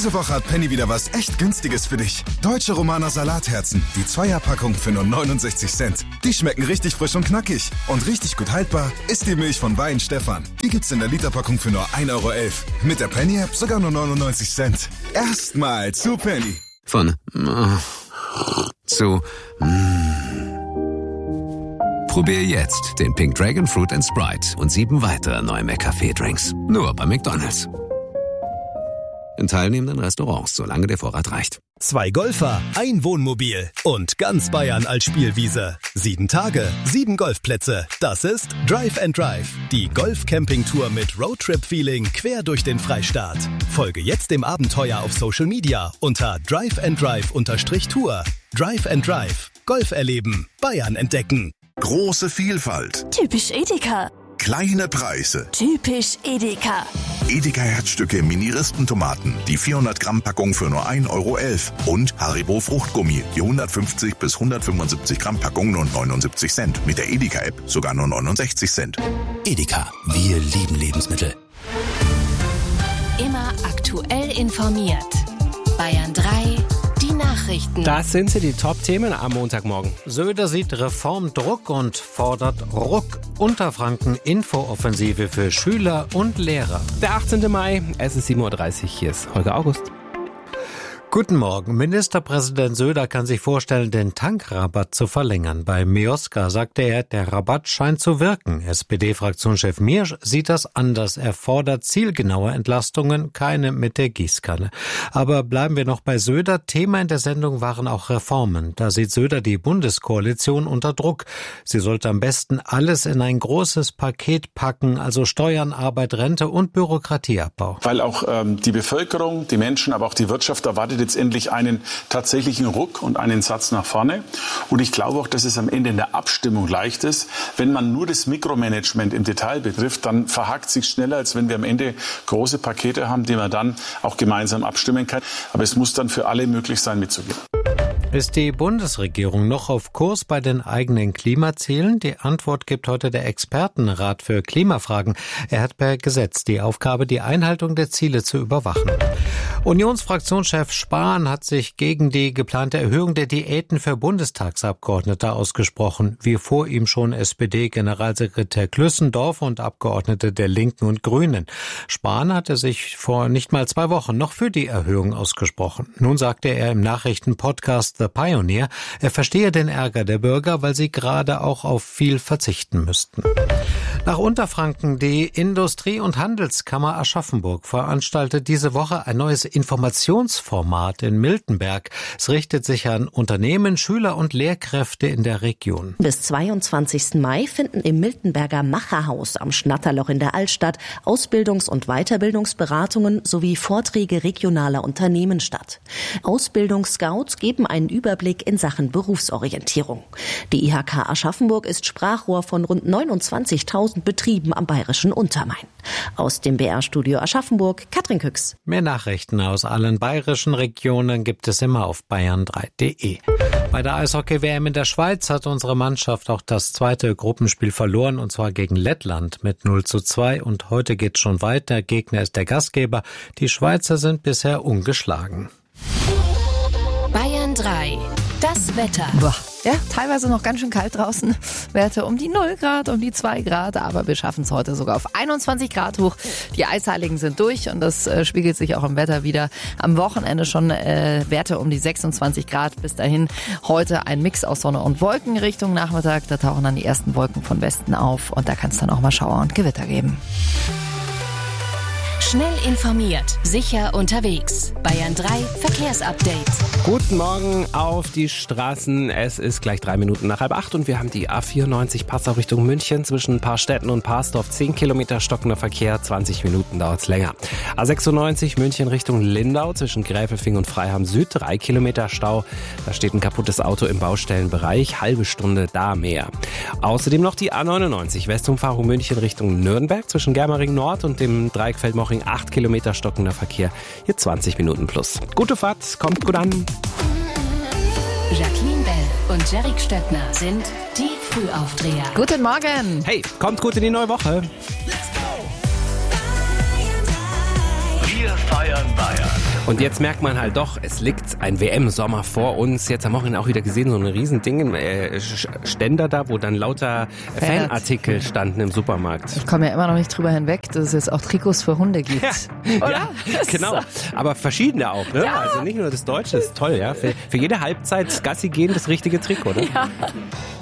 Diese Woche hat Penny wieder was echt Günstiges für dich. Deutsche Romaner Salatherzen, die Zweierpackung für nur 69 Cent. Die schmecken richtig frisch und knackig. Und richtig gut haltbar ist die Milch von Weihenstephan. Die gibt's in der Literpackung für nur 1,11 Euro. Mit der Penny-App sogar nur 99 Cent. Erstmal zu Penny. Von zu Probier jetzt den Pink Dragon Fruit & Sprite und 7 weitere neue McCafé-Drinks. Nur bei McDonald's. In teilnehmenden Restaurants, solange der Vorrat reicht. 2 Golfer, ein Wohnmobil und ganz Bayern als Spielwiese. 7 Tage, 7 Golfplätze. Das ist Drive and Drive, die Golf-Camping-Tour mit Roadtrip-Feeling quer durch den Freistaat. Folge jetzt dem Abenteuer auf Social Media unter driveanddrive_Tour. Drive and Drive. Golf erleben, Bayern entdecken. Große Vielfalt. Typisch Edeka. Kleine Preise. Typisch Edeka. Edeka Herzstücke Mini-Rispentomaten, die 400 Gramm Packung für nur 1,11 Euro. Und Haribo Fruchtgummi, die 150 bis 175 Gramm Packung nur 79 Cent. Mit der Edeka-App sogar nur 69 Cent. Edeka, wir lieben Lebensmittel. Immer aktuell informiert. Bayern 3, die Nachrichten. Das sind sie, die Top-Themen am Montagmorgen. Söder sieht Reformdruck und fordert Ruck. Unterfranken Infooffensive für Schüler und Lehrer. Der 18. Mai, es ist 7.30 Uhr. Hier ist Holger August. Guten Morgen. Ministerpräsident Söder kann sich vorstellen, den Tankrabatt zu verlängern. Bei Mioska sagte er, der Rabatt scheint zu wirken. SPD-Fraktionschef Miersch sieht das anders. Er fordert zielgenaue Entlastungen, keine mit der Gießkanne. Aber bleiben wir noch bei Söder. Thema in der Sendung waren auch Reformen. Da sieht Söder die Bundeskoalition unter Druck. Sie sollte am besten alles in ein großes Paket packen, also Steuern, Arbeit, Rente und Bürokratieabbau. Weil auch die Bevölkerung, die Menschen, aber auch die Wirtschaft erwartet jetzt endlich einen tatsächlichen Ruck und einen Satz nach vorne. Und ich glaube auch, dass es am Ende in der Abstimmung leicht ist. Wenn man nur das Mikromanagement im Detail betrifft, dann verhakt sich schneller, als wenn wir am Ende große Pakete haben, die man dann auch gemeinsam abstimmen kann. Aber es muss dann für alle möglich sein, mitzugehen. Ist die Bundesregierung noch auf Kurs bei den eigenen Klimazielen? Die Antwort gibt heute der Expertenrat für Klimafragen. Er hat per Gesetz die Aufgabe, die Einhaltung der Ziele zu überwachen. Unionsfraktionschef Spahn hat sich gegen die geplante Erhöhung der Diäten für Bundestagsabgeordnete ausgesprochen, wie vor ihm schon SPD-Generalsekretär Klüssendorf und Abgeordnete der Linken und Grünen. Spahn hatte sich vor nicht mal 2 Wochen noch für die Erhöhung ausgesprochen. Nun sagte er im Nachrichtenpodcast The Pioneer, er verstehe den Ärger der Bürger, weil sie gerade auch auf viel verzichten müssten. Nach Unterfranken, die Industrie- und Handelskammer Aschaffenburg veranstaltet diese Woche ein neues Informationsformat in Miltenberg. Es richtet sich an Unternehmen, Schüler und Lehrkräfte in der Region. Bis 22. Mai finden im Miltenberger Macherhaus am Schnatterloch in der Altstadt Ausbildungs- und Weiterbildungsberatungen sowie Vorträge regionaler Unternehmen statt. Ausbildungsscouts geben einen Überblick in Sachen Berufsorientierung. Die IHK Aschaffenburg ist Sprachrohr von rund 29.000 Betrieben am bayerischen Untermain. Aus dem BR-Studio Aschaffenburg, Katrin Küchs. Mehr Nachrichten aus allen bayerischen Regionen gibt es immer auf bayern3.de. Bei der Eishockey-WM in der Schweiz hat unsere Mannschaft auch das zweite Gruppenspiel verloren, und zwar gegen Lettland mit 0:2. Und heute geht's schon weiter. Gegner ist der Gastgeber. Die Schweizer sind bisher ungeschlagen. Bayern 3, das Wetter. Boah. Ja, teilweise noch ganz schön kalt draußen. Werte um die 0 Grad, um die 2 Grad. Aber wir schaffen es heute sogar auf 21 Grad hoch. Die Eisheiligen sind durch und das spiegelt sich auch im Wetter wieder. Am Wochenende schon Werte um die 26 Grad. Bis dahin heute ein Mix aus Sonne und Wolken Richtung Nachmittag. Da tauchen dann die ersten Wolken von Westen auf und da kann es dann auch mal Schauer und Gewitter geben. Schnell informiert, sicher unterwegs. Bayern 3 Verkehrsupdate. Guten Morgen auf die Straßen. Es ist gleich 3 Minuten nach 7:30 und wir haben die A94 Passau Richtung München zwischen Paarstetten und Parsdorf. 10 Kilometer stockender Verkehr, 20 Minuten dauert's länger. A96 München Richtung Lindau zwischen Gräfelfing und Freiham Süd. 3 Kilometer Stau. Da steht ein kaputtes Auto im Baustellenbereich. Halbe Stunde da mehr. Außerdem noch die A99 Westumfahrung München Richtung Nürnberg zwischen Germering Nord und dem Dreieck Feldmoching. 8 Kilometer stockender Verkehr, hier 20 Minuten plus. Gute Fahrt, kommt gut an. Jacqueline Bell und Jerick Stöckner sind die Frühaufdreher. Guten Morgen. Hey, kommt gut in die neue Woche. Wir feiern Bayern. Und jetzt merkt man halt doch, es liegt ein WM-Sommer vor uns. Jetzt am Wochenende auch wieder gesehen, so ein Riesending, Ständer da, wo dann lauter Fanartikel standen im Supermarkt. Ich komme ja immer noch nicht drüber hinweg, dass es jetzt auch Trikots für Hunde gibt. Oder? Ja, genau. Aber verschiedene auch, ne? Ja. Also nicht nur das Deutsche, ist toll, ja. Für jede Halbzeit Gassi gehen das richtige Trikot, ne? Ja.